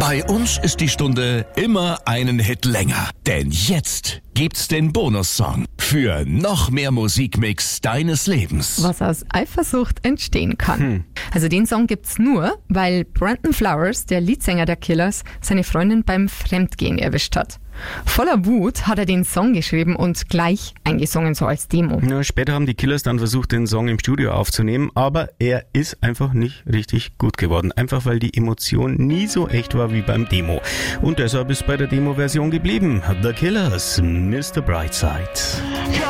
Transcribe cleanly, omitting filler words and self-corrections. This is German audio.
Bei uns ist die Stunde immer einen Hit länger. Denn jetzt gibt's den Bonussong für noch mehr Musikmix deines Lebens. Was aus Eifersucht entstehen kann. Also den Song gibt's nur, weil Brandon Flowers, der Leadsänger der Killers, seine Freundin beim Fremdgehen erwischt hat. Voller Wut hat er den Song geschrieben und gleich eingesungen, so als Demo. Ja, später haben die Killers dann versucht, den Song im Studio aufzunehmen, aber er ist einfach nicht richtig gut geworden. Einfach weil die Emotion nie so echt war wie beim Demo. Und deshalb ist bei der Demo-Version geblieben. The Killers, Mr. Brightside.